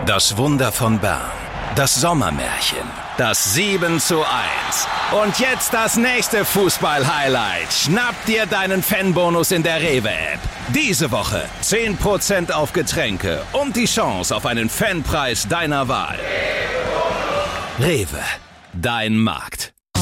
Das Wunder von Bern. Das Sommermärchen. Das 7:1. Und jetzt das nächste Fußball-Highlight. Schnapp dir deinen Fanbonus in der Rewe-App. Diese Woche 10% auf Getränke und die Chance auf einen Fanpreis deiner Wahl. Rewe, dein Markt.